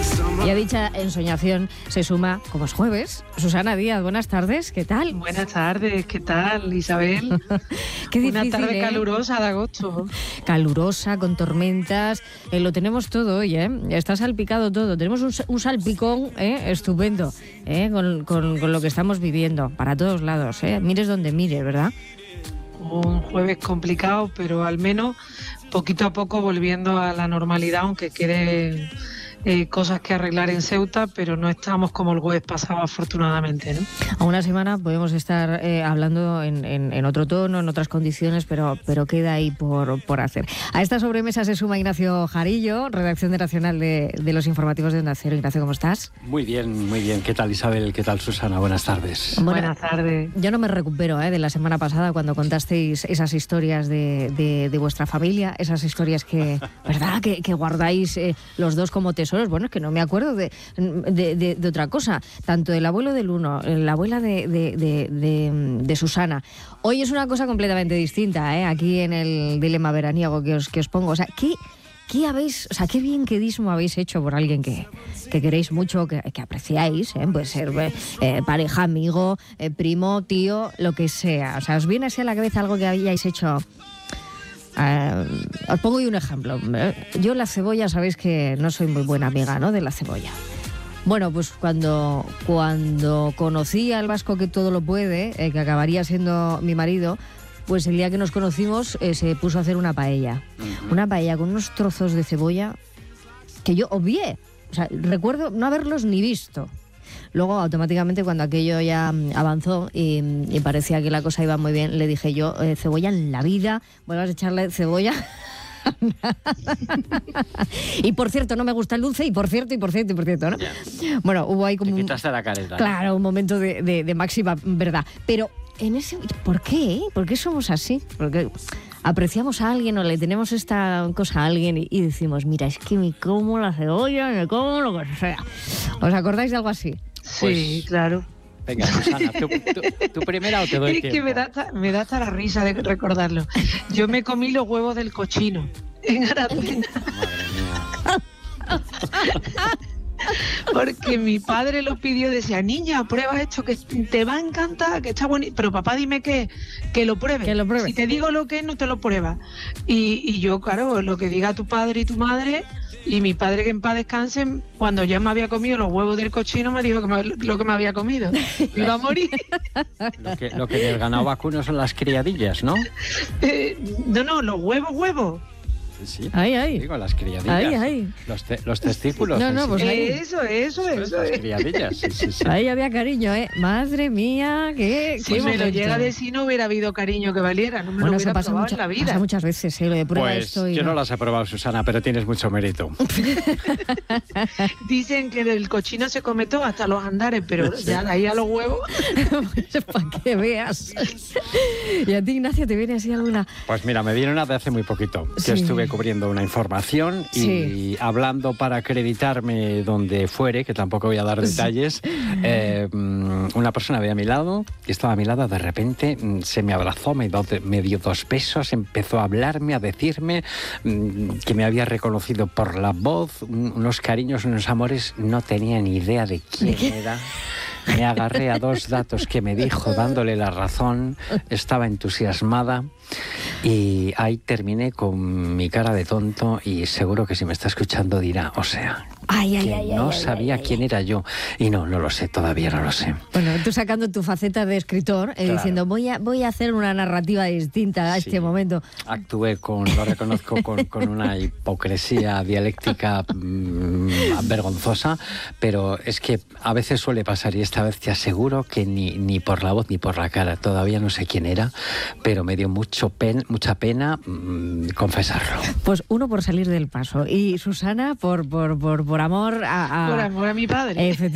Y a dicha ensoñación se suma, como es jueves, Susana Díaz. Buenas tardes, ¿qué tal? Buenas tardes, ¿qué tal, Isabel? Qué difícil, una tarde calurosa de agosto. Calurosa, con tormentas, lo tenemos todo hoy, está salpicado todo. Tenemos un salpicón estupendo, con lo que estamos viviendo, para todos lados, mires donde mires, ¿verdad? Un jueves complicado, pero al menos poquito a poco volviendo a la normalidad, aunque quede cosas que arreglar en Ceuta, pero no estamos como el jueves pasado, afortunadamente, ¿no? A una semana podemos estar hablando en otro tono, en otras condiciones, pero queda ahí por hacer. A esta sobremesa se suma Ignacio Jarillo, redacción de Nacional de los informativos de Onda Cero. Ignacio, ¿cómo estás? Muy bien, muy bien. ¿Qué tal, Isabel? ¿Qué tal, Susana? Buenas tardes. Buenas tardes. Yo no me recupero de la semana pasada cuando contasteis esas historias de vuestra familia, esas historias que, ¿verdad?, que guardáis los dos como tesoros. Bueno, es que no me acuerdo de otra cosa. Tanto el abuelo del uno, la abuela de Susana. Hoy es una cosa completamente distinta, aquí en el dilema veraniego que os pongo. O sea, ¿qué habéis, o sea, qué bienquedismo habéis hecho por alguien que queréis mucho, que apreciáis? Puede ser pareja, amigo, primo, tío, lo que sea. O sea, ¿os viene así a la cabeza algo que hayáis hecho? Os pongo un ejemplo. Yo la cebolla, sabéis que no soy muy buena amiga, ¿no?, de la cebolla. Bueno, pues cuando conocí al vasco que todo lo puede, que acabaría siendo mi marido, pues el día que nos conocimos se puso a hacer una paella. Una paella con unos trozos de cebolla que yo obvié. O sea, recuerdo no haberlos ni visto. Luego, automáticamente, cuando aquello ya avanzó y parecía que la cosa iba muy bien, le dije yo, cebolla en la vida, vuelvas a echarle cebolla. Y por cierto, no me gusta el dulce, y por cierto, ¿no? Yeah. Bueno, hubo ahí como te quitaste la careta. Claro, un momento de máxima verdad. Pero en ese... ¿Por qué? ¿Por qué somos así? Porque apreciamos a alguien o le tenemos esta cosa a alguien y decimos, mira, es que me como la cebolla, me como lo que sea. ¿Os acordáis de algo así? Pues, sí, claro. Venga, Susana, ¿tú primera o te doy tiempo? Es que me da hasta la risa de recordarlo. Yo me comí los huevos del cochino en Aracena. Porque mi padre lo pidió, decía, niña, prueba esto, que te va a encantar, que está bonito. Pero papá, dime que lo pruebe. Que lo pruebe. Si te digo lo que es, no te lo pruebas. Y yo, claro, lo que diga tu padre y tu madre. Y mi padre, que en paz descanse, cuando ya me había comido los huevos del cochino, me dijo lo que me había comido. Me iba a morir. Lo que del ganado vacuno son las criadillas, ¿no? No, los huevos. Sí, ay. Digo, las criadillas. Ay. Los testículos. No, pues eso. Las criadillas, sí. Ahí había cariño, Madre mía, si me lo llega a decir, no hubiera habido cariño que valiera, no me lo hubiera probado en la vida. Pasa muchas veces, lo de prueba pues esto. Yo no las he probado, Susana, pero tienes mucho mérito. Dicen que del cochino se come todo, hasta los andares, pero ya de ahí a los huevos. Para que veas. ¿Y a ti, Ignacio, te viene así alguna? Pues mira, me viene una de hace muy poquito, que estuve cubriendo una información y hablando para acreditarme donde fuere, que tampoco voy a dar detalles, una persona había a mi lado, que estaba a mi lado, de repente se me abrazó, me dio 2 besos, empezó a hablarme, a decirme que me había reconocido por la voz, unos cariños, unos amores, no tenía ni idea de quién era. Me agarré a 2 datos que me dijo, dándole la razón, estaba entusiasmada y ahí terminé con mi cara de tonto y seguro que si me está escuchando dirá, o sea, no sabía quién era yo y no lo sé, todavía no lo sé. Bueno, tú sacando tu faceta de escritor, claro, diciendo voy a hacer una narrativa distinta a este momento. Actué lo reconozco, con una hipocresía dialéctica vergonzosa, pero es que a veces suele pasar y esta vez te aseguro que ni por la voz ni por la cara, todavía no sé quién era, pero me dio mucha pena confesarlo. Pues uno por salir del paso y Susana por amor por amor a mi padre.